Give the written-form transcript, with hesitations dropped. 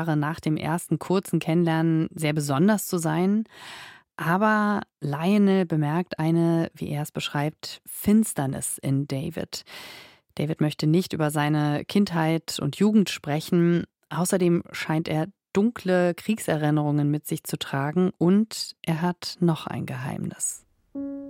Jahre nach dem ersten kurzen Kennenlernen sehr besonders zu sein. Aber Lionel bemerkt eine, wie er es beschreibt, Finsternis in David. David möchte nicht über seine Kindheit und Jugend sprechen. Außerdem scheint er dunkle Kriegserinnerungen mit sich zu tragen und er hat noch ein Geheimnis.